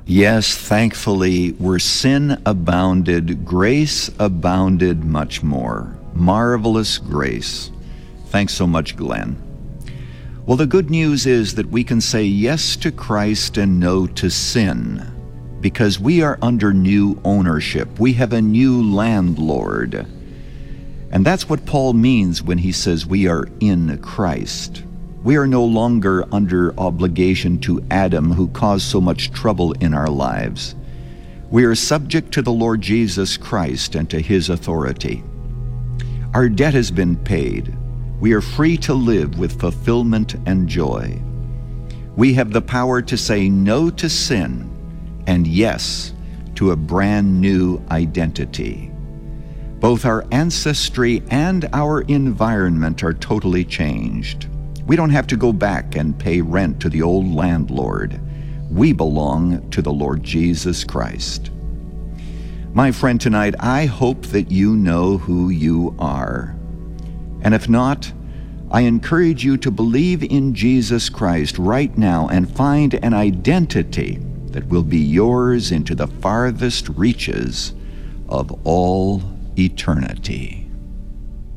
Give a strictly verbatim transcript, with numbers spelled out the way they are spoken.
Yes, thankfully, where sin abounded, grace abounded much more. Marvelous grace. Thanks so much, Glenn. Well, the good news is that we can say yes to Christ and no to sin, because we are under new ownership. We have a new landlord. And that's what Paul means when he says we are in Christ. We are no longer under obligation to Adam, who caused so much trouble in our lives. We are subject to the Lord Jesus Christ and to his authority. Our debt has been paid. We are free to live with fulfillment and joy. We have the power to say no to sin and yes to a brand new identity. Both our ancestry and our environment are totally changed. We don't have to go back and pay rent to the old landlord. We belong to the Lord Jesus Christ. My friend, tonight, I hope that you know who you are. And if not, I encourage you to believe in Jesus Christ right now and find an identity that will be yours into the farthest reaches of all eternity.